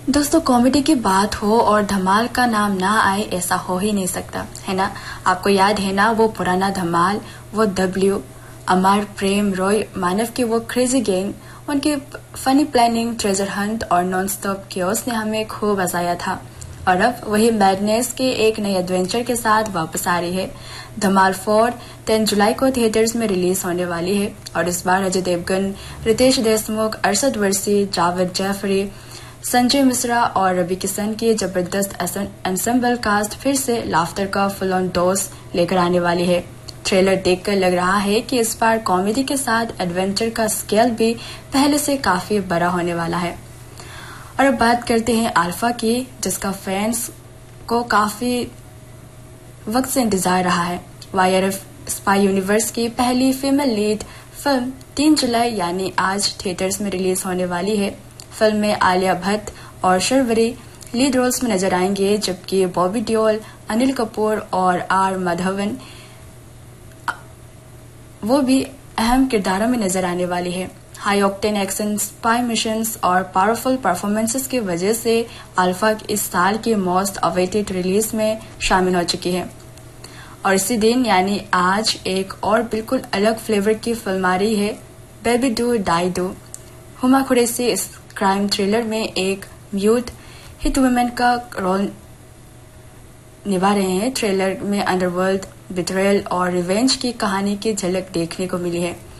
दोस्तों, कॉमेडी की बात हो और धमाल का नाम ना आए ऐसा हो ही नहीं सकता, है ना। आपको याद है ना वो पुराना धमाल, वो डब्ल्यू, अमर, प्रेम, रॉय, मानव की वो क्रेजी गैंग, उनकी फनी प्लानिंग, ट्रेजर हंट और नॉन स्टॉप क्योस ने हमें खूब हंसाया था। और अब वही मैडनेस के एक नए एडवेंचर के साथ वापस आ रही है। धमाल 4 10 जुलाई को थिएटर्स में रिलीज होने वाली है और इस बार अजय देवगन, रितेश देशमुख, अरशद वर्सी, जावेद जाफरी, संजय मिश्रा और रवि किशन की जबरदस्त एंसेंबल कास्ट फिर से लाफ्टर का फुल ऑन डोज लेकर आने वाली है। ट्रेलर देखकर लग रहा है कि इस बार कॉमेडी के साथ एडवेंचर का स्केल भी पहले से काफी बड़ा होने वाला है। और अब बात करते हैं अल्फा की, जिसका फैंस को काफी वक्त से इंतजार रहा है। वाईआरएफ स्पाई यूनिवर्स की पहली फीमेल लीड फिल्म 3 जुलाई यानी आज थिएटर्स में रिलीज होने वाली है। फिल्म में आलिया भट्ट और शर्वरी लीड रोल्स में नजर आएंगे, जबकि बॉबी देओल, अनिल कपूर और आर माधवन वो भी अहम किरदारों में नजर आने वाली है। High octane action, spy missions और पावरफुल परफॉर्मेंसेस की वजह से अल्फा इस साल की मोस्ट अवेटेड रिलीज में शामिल हो चुकी है। और इसी दिन यानी आज एक और बिल्कुल अलग फ्लेवर की फिल्म आ रही है, baby do die do. Huma Qureshi इस क्राइम थ्रिलर में एक म्यूट हिट वुमेन का रोल निभा रहे हैं। ट्रेलर में अंडरवर्ल्ड, बिट्रेयल और रिवेंज की कहानी की झलक देखने को मिली है।